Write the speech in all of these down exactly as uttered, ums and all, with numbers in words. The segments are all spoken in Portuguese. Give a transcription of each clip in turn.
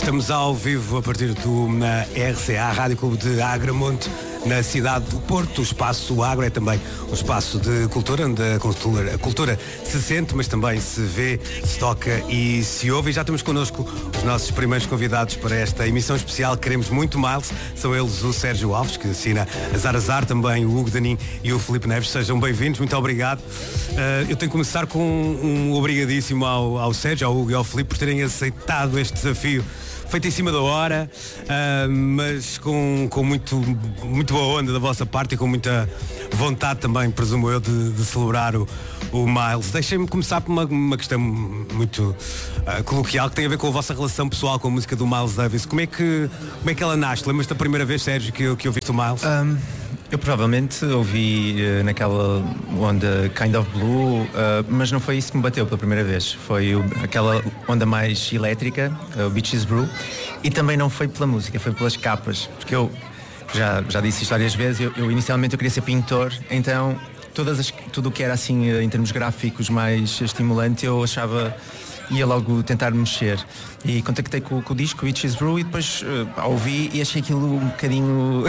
Estamos ao vivo a partir do na R C A, Rádio Clube de Agramonte, na cidade do Porto. O Espaço Agro é também um espaço de cultura, onde a cultura, a cultura se sente, mas também se vê, se toca e se ouve. E já temos connosco os nossos primeiros convidados para esta emissão especial. Queremos muito Miles. São eles o Sérgio Alves, que assina Azar Azar, também o Hugo Danin e o Filipe Neves. Sejam bem-vindos, muito obrigado. Uh, eu tenho que começar com um obrigadíssimo ao, ao Sérgio, ao Hugo e ao Filipe por terem aceitado este desafio feito em cima da hora, uh, mas com, com muito, muito boa onda da vossa parte e com muita vontade também, presumo eu, de, de celebrar o, o Miles. Deixem-me começar por uma, uma questão muito uh, coloquial, que tem a ver com a vossa relação pessoal com a música do Miles Davis. Como é que, como é que ela nasce? Lembras-te da primeira vez, Sérgio, que, que ouviste o Miles? Um, eu provavelmente ouvi uh, naquela onda Kind of Blue, uh, mas não foi isso que me bateu pela primeira vez. Foi o, aquela onda mais elétrica, uh, o Beaches Brew, e também não foi pela música, foi pelas capas, porque eu já, já disse isto várias vezes, eu, eu inicialmente eu queria ser pintor, então todas as, tudo o que era assim em termos gráficos mais estimulante eu achava, ia logo tentar mexer, e contactei com, com o disco Beaches Brew e depois uh, ouvi e achei aquilo um bocadinho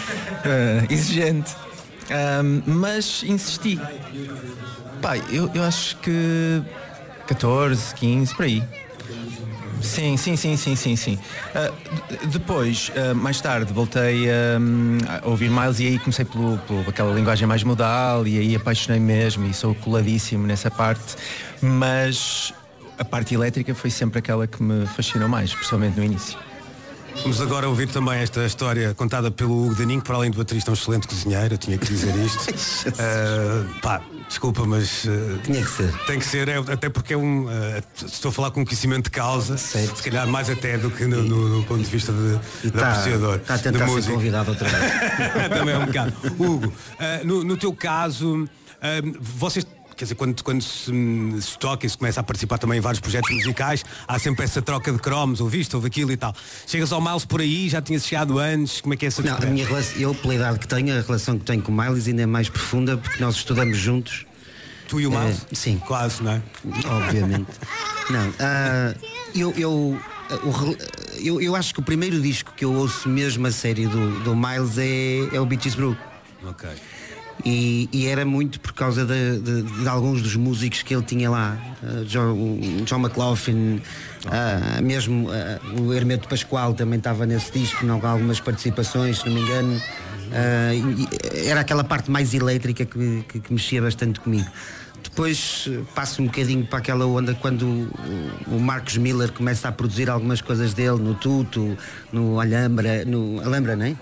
uh, exigente, um, mas insisti. Pai, eu, eu acho que catorze, quinze, por aí. Sim, sim, sim, sim, sim, sim. Uh, depois, uh, mais tarde, voltei um, a ouvir Miles e aí comecei pelo, pelo aquela linguagem mais modal e aí apaixonei mesmo e sou coladíssimo nessa parte, mas a parte elétrica foi sempre aquela que me fascinou mais, principalmente no início. Vamos agora ouvir também esta história contada pelo Hugo Danin, que para além do baterista é um excelente cozinheiro, eu tinha que dizer isto. uh, pá, desculpa, mas uh, tinha que ser. Tem que ser, é, até porque é um. Uh, estou a falar com conhecimento de causa, certo. Se calhar mais até do que no, no, no ponto de vista de, de tá, apreciador. Está a tentar ser música. Convidado outra vez. Também é um bocado. Hugo, uh, no, no teu caso, uh, vocês. Quer dizer, quando, quando se, se toca e se começa a participar também em vários projetos musicais, há sempre essa troca de cromos, ouviste, ouve aquilo e tal. Chegas ao Miles por aí, já tinhas chegado antes, como é que é essa Não, a minha relação, eu, pela idade que tenho, a relação que tenho com o Miles ainda é mais profunda, porque nós estudamos juntos. Tu e o Miles? É, sim. Quase, não é? Obviamente. Não, uh, eu, eu, eu, eu, eu acho que o primeiro disco que eu ouço mesmo a série do, do Miles é, é o Beaches Brew. Ok. E, e era muito por causa de, de, de alguns dos músicos que ele tinha lá, uh, John, John McLaughlin, uh, mesmo uh, o Hermeto Pascoal também estava nesse disco, não, algumas participações, se não me engano. Uh, era aquela parte mais elétrica que, que, que mexia bastante comigo. Depois passo um bocadinho para aquela onda quando o, o Marcos Miller começa a produzir algumas coisas dele no Tuto, no Alhambra, no Alhambra, não é?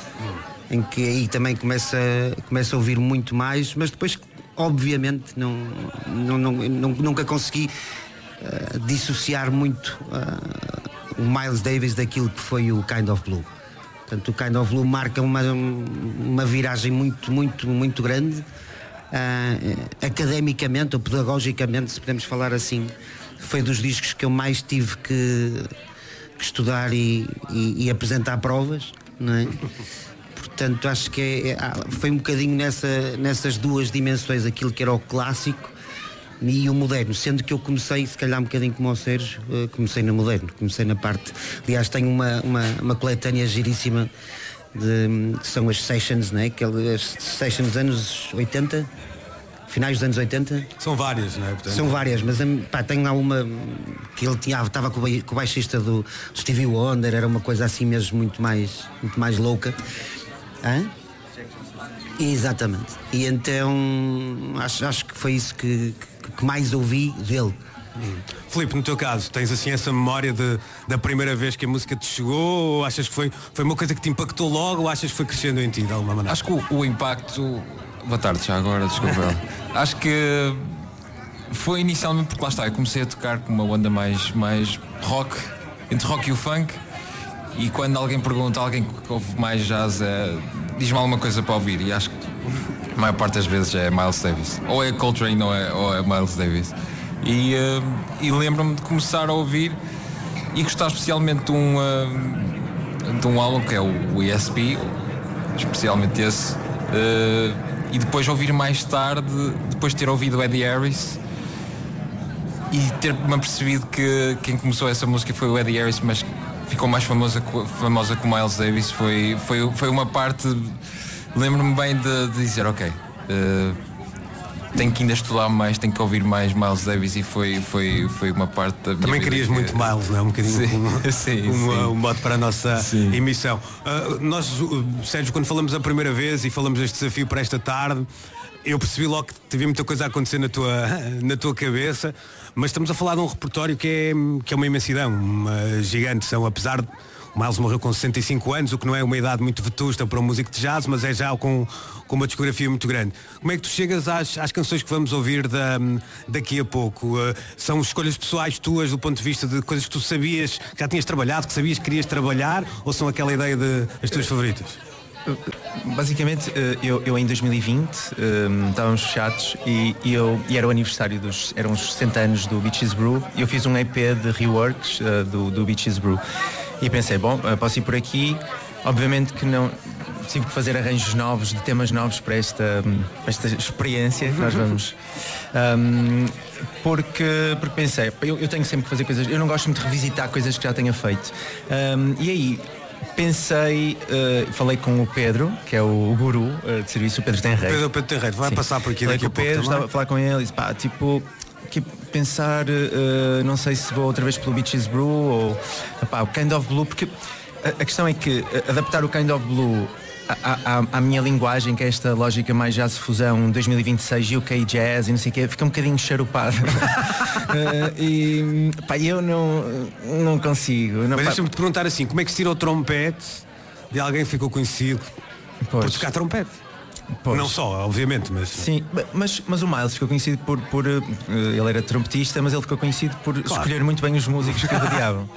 Em que aí também começa, começa a ouvir muito mais, mas depois obviamente não, não, não, não nunca consegui uh, dissociar muito uh, o Miles Davis daquilo que foi o Kind of Blue. Portanto, o Kind of Blue marca uma, uma viragem muito, muito, muito grande, uh, academicamente ou pedagogicamente, se podemos falar assim. Foi dos discos que eu mais tive que, que estudar e, e, e apresentar provas, não é? Portanto, acho que é, é, foi um bocadinho nessa, nessas duas dimensões, aquilo que era o clássico e o moderno, sendo que eu comecei, se calhar um bocadinho como o Sérgio, uh, comecei no moderno, comecei na parte, aliás tenho uma, uma, uma coletânea giríssima de, que são as Sessions, né? Aquelas Sessions dos anos oitenta, finais dos anos oitenta. São várias, não é? Portanto... São várias, mas pá, tenho lá uma que ele tinha, estava com, com o baixista do, do Stevie Wonder, era uma coisa assim mesmo muito mais, muito mais louca. Hã? Exatamente. E então acho, acho que foi isso que, que, que mais ouvi dele. Hum. Filipe, no teu caso, tens assim essa memória de, da primeira vez que a música te chegou, ou achas que foi, foi uma coisa que te impactou logo, ou achas que foi crescendo em ti de alguma maneira? Acho que o, o impacto. Boa tarde já agora, desculpa. Acho que foi inicialmente porque lá está, eu comecei a tocar com uma onda mais, mais rock, entre rock e o funk. E quando alguém pergunta, alguém que ouve mais jazz, é, diz-me alguma coisa para ouvir. E acho que a maior parte das vezes é Miles Davis. Ou é Coltrane ou é, ou é Miles Davis. E, uh, e lembro-me de começar a ouvir e gostar especialmente de um, uh, de um álbum que é o E S P, especialmente esse. Uh, e depois ouvir mais tarde, depois de ter ouvido Eddie Harris e ter-me percebido que quem começou essa música foi o Eddie Harris, mas ficou mais famosa, famosa com o Miles Davis. Foi, foi, foi uma parte, lembro-me bem de, de dizer, ok, uh, tenho que ainda estudar mais, tenho que ouvir mais Miles Davis, e foi, foi, foi uma parte da minha Também vida querias que... muito Miles, não é? Um bocadinho sim, um, sim, um, sim. um modo para a nossa sim. emissão. Uh, nós, uh, Sérgio, quando falamos a primeira vez e falamos deste desafio para esta tarde, eu percebi logo que teve muita coisa a acontecer na tua, na tua cabeça, mas estamos a falar de um repertório que é, que é uma imensidão, uma gigante. São, apesar de o Miles morreu com sessenta e cinco anos, o que não é uma idade muito vetusta para um músico de jazz, mas é já com, com uma discografia muito grande. Como é que tu chegas às, às canções que vamos ouvir da, daqui a pouco? Uh, são escolhas pessoais tuas do ponto de vista de coisas que tu sabias, que já tinhas trabalhado, que sabias que querias trabalhar, ou são aquela ideia de as tuas favoritas? Basicamente, eu, eu em dois mil e vinte um, estávamos fechados e, e, eu, e era o aniversário dos, eram os sessenta anos do Beaches Brew, e eu fiz um E P de reworks uh, do, do Beaches Brew, e pensei, bom, posso ir por aqui. Obviamente que não tive que fazer arranjos novos, de temas novos para esta, para esta experiência que nós vamos um, porque, porque pensei, eu, eu tenho sempre que fazer coisas, eu não gosto muito de revisitar coisas que já tenha feito, um, e aí pensei, uh, falei com o Pedro, que é o, o guru uh, de serviço, o Pedro Tenreiro. Pedro, Pedro Tenreiro, vai Sim. passar por aqui falei daqui a pouco. Pedro, estava a falar com ele e disse, pá, tipo, que pensar, uh, não sei se vou outra vez pelo Beaches Brew ou pá, o Kind of Blue, porque a, a questão é que adaptar o Kind of Blue à, à, à minha linguagem, que é esta lógica mais jazz fusão dois mil e vinte e seis U K Jazz e não sei o quê, fica um bocadinho charupado. uh, e pá, eu não, não consigo. Não, Mas deixa-me te perguntar assim, como é que se tira o trompete de alguém que ficou conhecido pois. por tocar trompete? Pois. Não só, obviamente, mas... Sim, mas, mas o Miles ficou conhecido por... por uh, ele era trompetista, mas ele ficou conhecido por claro. escolher muito bem os músicos que o rodeavam.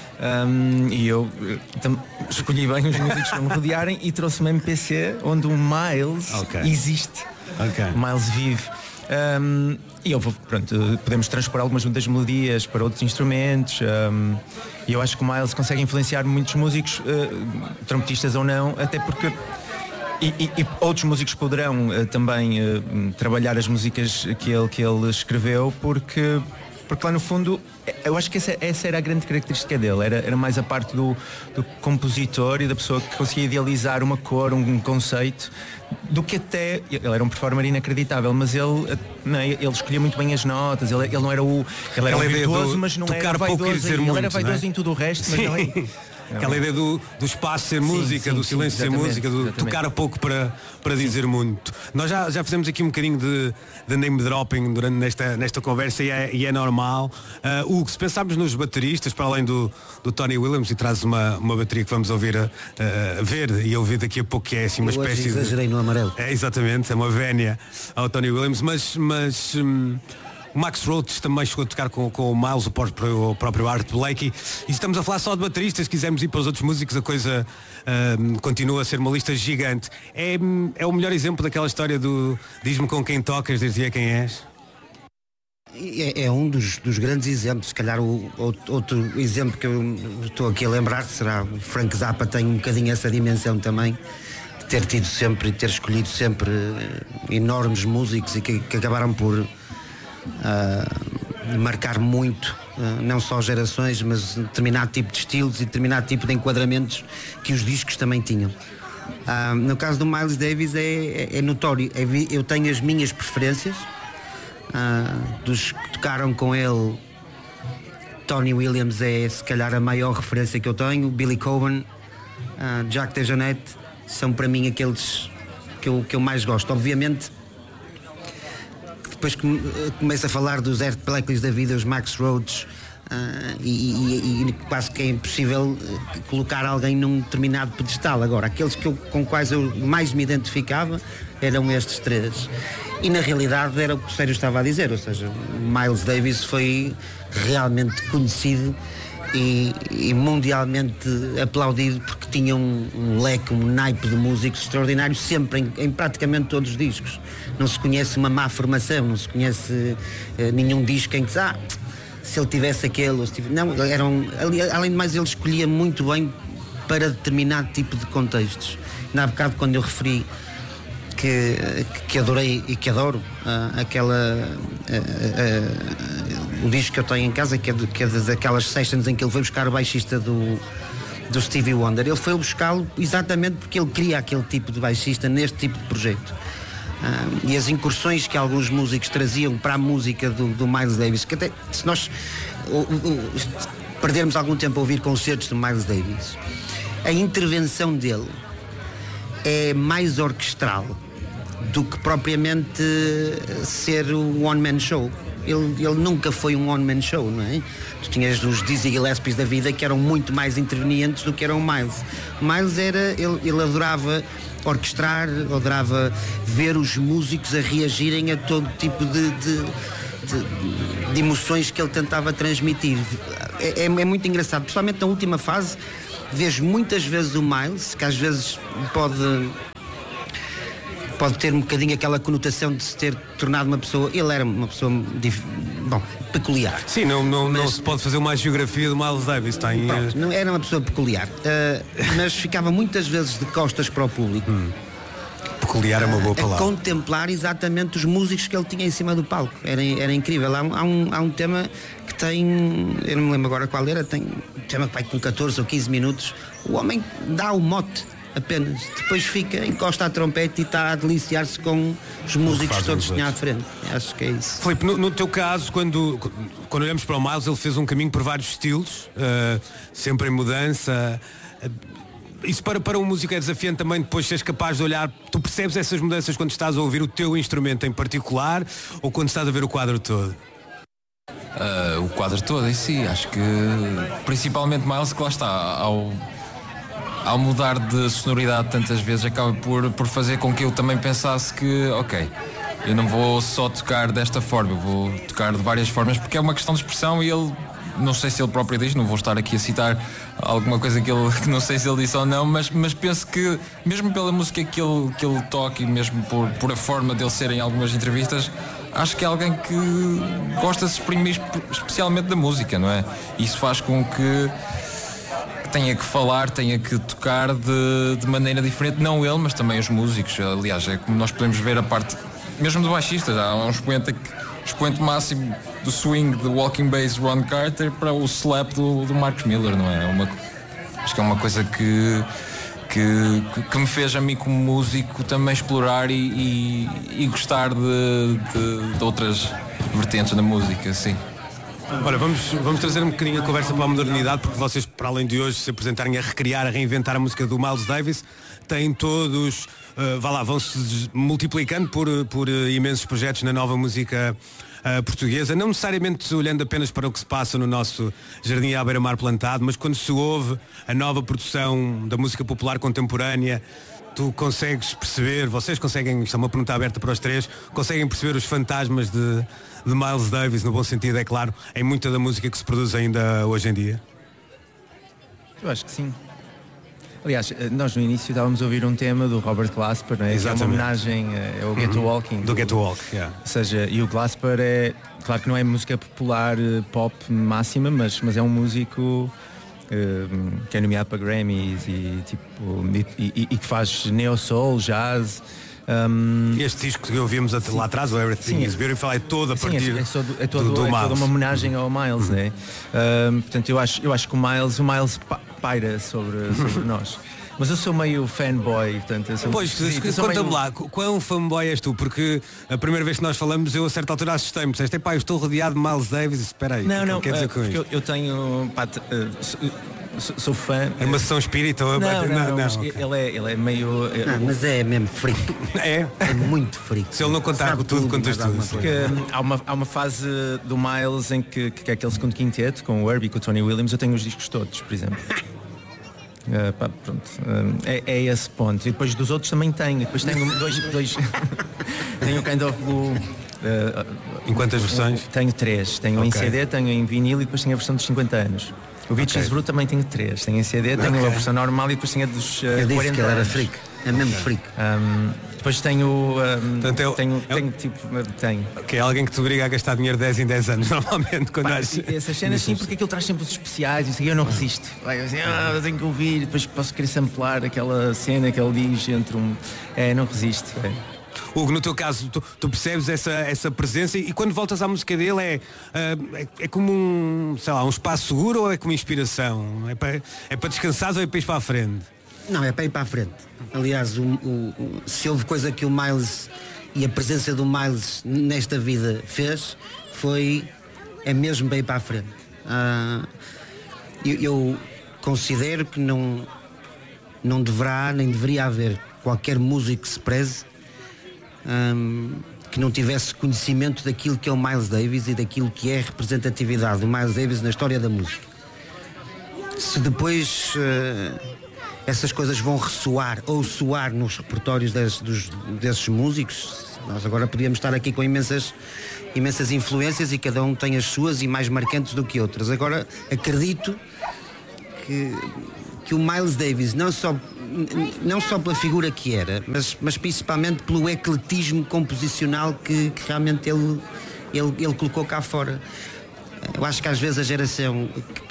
Um, e eu tam, escolhi bem os músicos para me rodearem e trouxe uma M P C onde o Miles okay. existe. Okay. O Miles vive. Um, e eu vou, pronto, podemos transpor algumas das melodias para outros instrumentos. Um, e eu acho que o Miles consegue influenciar muitos músicos, uh, trompetistas ou não, até porque... E, e, e outros músicos poderão uh, também uh, trabalhar as músicas que ele, que ele escreveu, porque, porque lá no fundo eu acho que essa, essa era a grande característica dele, era, era mais a parte do, do compositor e da pessoa que conseguia idealizar uma cor, um, um conceito, do que até, ele era um performer inacreditável, mas ele, não, ele escolhia muito bem as notas, ele, ele não era o, ele era um virtuoso, mas não era vaidoso, ele muito, era vaidoso é? em tudo o resto, mas não é... Aquela ideia do, do espaço ser sim, música, sim, do silêncio sim, ser música, do exatamente. tocar a pouco para, para dizer muito. Nós já, já fizemos aqui um bocadinho de, de name dropping durante nesta, nesta conversa e é, e é normal. Uh, Hugo, se pensarmos nos bateristas, para além do, do Tony Williams, e traz uma, uma bateria que vamos ouvir a, a ver e ouvir daqui a pouco, que é assim uma Eu espécie hoje exagerei de... no amarelo. É, exatamente, é uma vénia ao Tony Williams, mas... mas hum, o Max Roach também chegou a tocar com, com o Miles, o próprio, o próprio Art Blakey, e estamos a falar só de bateristas. Se quisermos ir para os outros músicos, a coisa uh, continua a ser uma lista gigante. É, é o melhor exemplo daquela história do diz-me com quem tocas, dir-te-ei quem és. É, é um dos, dos grandes exemplos. Se calhar o, o, outro exemplo que eu estou aqui a lembrar será o Frank Zappa, tem um bocadinho essa dimensão também, de ter tido sempre e ter escolhido sempre enormes músicos e que, que acabaram por Uh, marcar muito, uh, não só gerações, mas determinado tipo de estilos e determinado tipo de enquadramentos que os discos também tinham. Uh, no caso do Miles Davis é, é, é notório, é, eu tenho as minhas preferências, uh, dos que tocaram com ele. Tony Williams é se calhar a maior referência que eu tenho, Billy Coben, uh, Jack DeJohnette são para mim aqueles que eu, que eu mais gosto. Obviamente depois começa a falar dos Art Blakey's da vida, os Max Roach, uh, e, e, e quase que é impossível colocar alguém num determinado pedestal. Agora, aqueles que eu, com quais eu mais me identificava eram estes três. E na realidade era o que o Sérgio estava a dizer, ou seja, Miles Davis foi realmente conhecido e, e mundialmente aplaudido porque tinha um, um leque, um naipe de músicos extraordinários sempre em, em praticamente todos os discos. Não se conhece uma má formação, não se conhece uh, nenhum disco em que ah, se ele tivesse aquele ou se tivesse... não, eram, além de mais ele escolhia muito bem para determinado tipo de contextos. Na bocado quando eu referi que, que adorei e que adoro uh, aquela uh, uh, o disco que eu tenho em casa, que é, de, que é daquelas sessions em que ele foi buscar o baixista do, do Stevie Wonder. Ele foi buscá-lo exatamente porque ele queria aquele tipo de baixista neste tipo de projeto. Uh, e as incursões que alguns músicos traziam para a música do, do Miles Davis, que até se nós uh, uh, uh, perdermos algum tempo a ouvir concertos de Miles Davis, a intervenção dele é mais orquestral do que propriamente ser um one-man show. Ele, ele nunca foi um one-man show, não é? Tu tinhas os Dizzy Gillespies da vida que eram muito mais intervenientes do que era o Miles. O Miles era, ele, ele adorava orquestrar, adorava ver os músicos a reagirem a todo tipo de, de, de, de emoções que ele tentava transmitir. É, é, é muito engraçado, principalmente na última fase, vejo muitas vezes o Miles, que às vezes pode... pode ter um bocadinho aquela conotação de se ter tornado uma pessoa... Ele era uma pessoa, bom, peculiar. Sim, não, não, mas, não se pode fazer uma geografia do Miles Davis. Tem, pronto, não, era uma pessoa peculiar. Uh, mas ficava muitas vezes de costas para o público. Hum. Peculiar é uma boa palavra. A contemplar exatamente os músicos que ele tinha em cima do palco. Era, era incrível. Há um, há, um, há um tema que tem... Eu não me lembro agora qual era. Tem um tema que vai com catorze ou quinze minutos. O homem dá o mote apenas, depois fica, encosta a trompete e está a deliciar-se com os músicos todos que tinha à frente. Acho que é isso. Filipe, no, no teu caso, quando, quando olhamos para o Miles, ele fez um caminho por vários estilos, uh, sempre em mudança. Uh, isso para, para um músico é desafiante também depois seres capaz de olhar, tu percebes essas mudanças quando estás a ouvir o teu instrumento em particular ou quando estás a ver o quadro todo? Uh, o quadro todo em si, acho que principalmente Miles, que lá está, ao... ao mudar de sonoridade tantas vezes acaba por, por fazer com que eu também pensasse que, ok, eu não vou só tocar desta forma, eu vou tocar de várias formas, porque é uma questão de expressão. E ele, não sei se ele próprio diz, não vou estar aqui a citar alguma coisa que ele, que não sei se ele disse ou não, mas, mas penso que mesmo pela música que ele, que ele toca e mesmo por, por a forma dele ser em algumas entrevistas, acho que é alguém que gosta de se exprimir especialmente da música, não é? Isso faz com que tenha que falar, tenha que tocar de, de maneira diferente, não ele, mas também os músicos. Aliás, é como nós podemos ver a parte, mesmo do baixista, há um expoente, expoente máximo do swing de Walking Bass Ron Carter para o slap do, do Marcus Miller, não é? Uma, acho que é uma coisa que, que, que me fez a mim como músico também explorar e, e, e gostar de, de, de outras vertentes da música, sim. Olha, vamos, vamos trazer um bocadinho a conversa para a modernidade, porque vocês, para além de hoje se apresentarem a recriar, a reinventar a música do Miles Davis, têm todos, uh, vá lá, vão-se multiplicando por, por uh, imensos projetos na nova música uh, portuguesa, não necessariamente olhando apenas para o que se passa no nosso jardim à beira-mar plantado, mas quando se ouve a nova produção da música popular contemporânea, tu consegues perceber, vocês conseguem, isto é uma pergunta aberta para os três, conseguem perceber os fantasmas de, de Miles Davis, no bom sentido, é claro, em muita da música que se produz ainda hoje em dia? Eu acho que sim. Aliás, nós no início estávamos a ouvir um tema do Robert Glasper, não é? Que é uma homenagem ao Get to Walking. Do Get to Walk, yeah. Ou seja, e o Glasper é, claro que não é música popular pop máxima, mas, mas é um músico Uh, que é nomeado para Grammys e, tipo, e, e, e que faz neo-soul, jazz. Um, este disco que ouvimos até lá atrás, o Everything sim, is Beautiful, é todo a sim, partir é, é, todo, é, todo, do, do é Miles. toda uma homenagem ao Miles, uhum. né? Um, portanto, eu acho, eu acho que o Miles, o Miles paira sobre, sobre nós. Mas eu sou meio fanboy, portanto, eu sou Pois, conta-me meio... lá, quão fanboy és tu? Porque a primeira vez que nós falamos, eu a certa altura assustei-me. Disseste, pá, eu estou rodeado de Miles Davis. Espera aí, não, não, quer dizer uh, com porque isso? Eu, eu tenho, pá, uh, sou, sou fã. É uma sessão espírita? Não, não, não, não okay. ele, é, ele é meio... Não, mas é mesmo freak. É? É muito freak. Se ele não contar com tudo, contas tudo. Porque há uma, há uma fase do Miles em que, que é aquele segundo quinteto, com o Herbie e com o Tony Williams, eu tenho os discos todos, por exemplo. Uh, pá, pronto. Uh, é, é esse ponto. E depois dos outros também tenho. Depois tenho dois. dois tenho o Kind of Blue. Uh, em quantas versões? Tenho três. Tenho okay. em C D, tenho em vinil e depois tenho a versão dos cinquenta anos. O Beaches okay. Brew também tenho três. Tenho em C D, tenho okay. a versão normal e depois tenho a dos uh, eu disse quarenta que ele era anos. freak. É mesmo freak. Um, depois tenho, um, Portanto, eu, tenho, eu, tenho tipo, tenho. Que é alguém que te obriga a gastar dinheiro dez em dez anos, normalmente. Quando Pá, has... Essas cenas sim, porque aquilo traz sempre os especiais e isso aqui eu não resisto. Vai, assim, ah, eu tenho que ouvir, depois posso querer samplar aquela cena que ele diz entre um. É, não resisto. É. Hugo, no teu caso, tu, tu percebes essa, essa presença e quando voltas à música dele é, uh, é, é como um, sei lá, um espaço seguro ou é como inspiração? É para, é para descansar ou é para ir para a frente? Não, é para ir para a frente. Aliás, o, o, o, se houve coisa que o Miles e a presença do Miles nesta vida fez, foi, é mesmo para ir para a frente. Uh, eu, eu considero que não, não deverá, nem deveria haver qualquer músico que se preze um, que não tivesse conhecimento daquilo que é o Miles Davis e daquilo que é a representatividade do Miles Davis na história da música. Se depois uh, essas coisas vão ressoar ou soar nos repertórios des, dos, desses músicos, nós agora podíamos estar aqui com imensas, imensas influências e cada um tem as suas e mais marcantes do que outras. Agora, acredito que, que o Miles Davis, não só, não só pela figura que era, mas, mas principalmente pelo ecletismo composicional que, que realmente ele, ele, ele colocou cá fora. Eu acho que às vezes a geração,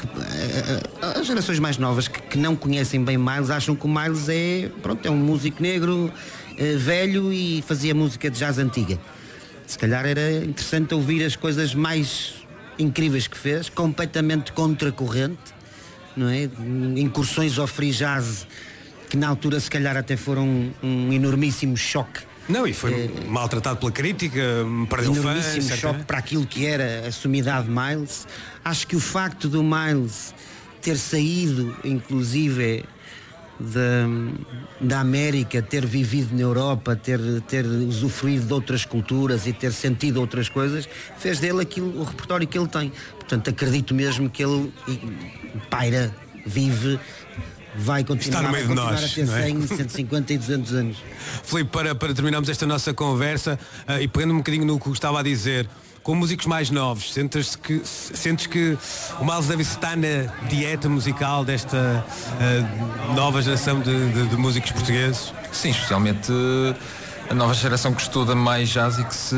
as gerações mais novas que, que não conhecem bem Miles, acham que o Miles é, pronto, é um músico negro, é, velho e fazia música de jazz antiga. Se calhar era interessante ouvir as coisas mais incríveis que fez, completamente contracorrente, não é? Incursões ao free jazz que na altura se calhar até foram um, um enormíssimo choque. Não, e foi é, maltratado pela crítica, perdeu fãs. Enormíssimo choque para aquilo que era a sumidade de Miles. Acho que o facto do Miles ter saído, inclusive, da, da América, ter vivido na Europa, ter, ter usufruído de outras culturas e ter sentido outras coisas, fez dele aquilo, o repertório que ele tem. Portanto, acredito mesmo que ele paira, vive, vai continuar, está no meio vai de continuar nós, a ter não é? cem, cento e cinquenta e duzentos anos. Filipe, para, para terminarmos esta nossa conversa uh, e pegando um bocadinho no que estava a dizer, com músicos mais novos, sentes que, sentes que o Miles Davis está na dieta musical desta uh, nova geração de, de, de músicos portugueses? Sim, especialmente uh, a nova geração que estuda mais jazz e que se...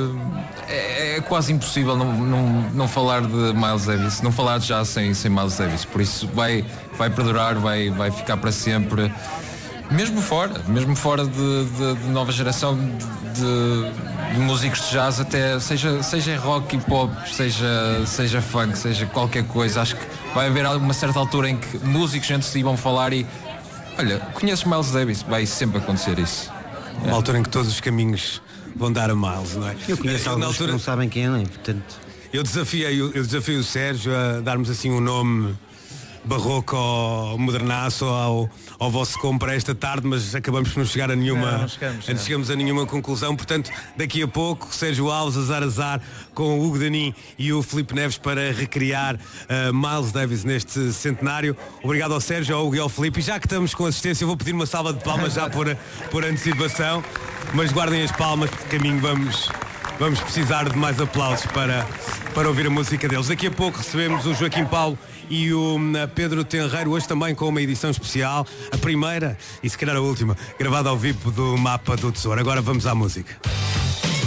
É, é quase impossível não, não, não falar de Miles Davis, não falar de jazz sem, sem Miles Davis, por isso vai, vai perdurar, vai, vai ficar para sempre, mesmo fora, mesmo fora de, de, de nova geração de, de, de músicos de jazz, até seja, seja rock e pop, seja, seja funk, seja qualquer coisa. Acho que vai haver uma certa altura em que músicos entre si vão falar e olha, conheces Miles Davis? Vai sempre acontecer isso. Uma é. altura em que todos os caminhos vão dar a Miles, não é? Eu conheço eu, alguns altura, que não sabem quem é, portanto... Eu desafiei, eu desafio o Sérgio a darmos assim um nome barroco ou modernaço ao, ao vosso como para esta tarde, mas acabamos por não chegar a nenhuma, não, não chegamos, não chegamos a nenhuma conclusão. Portanto, daqui a pouco, Sérgio Alves, Azar Azar, com o Hugo Danin e o Filipe Neves para recriar uh, Miles Davis neste centenário. Obrigado ao Sérgio, ao Hugo e ao Filipe. E já que estamos com assistência, eu vou pedir uma salva de palmas já por, por antecipação, mas guardem as palmas, porque caminho vamos... Vamos precisar de mais aplausos para, para ouvir a música deles. Daqui a pouco recebemos o Joaquim Paulo e o Pedro Tenreiro, hoje também com uma edição especial, a primeira e se calhar a última, gravada ao vivo do Mapa do Tesouro. Agora vamos à música.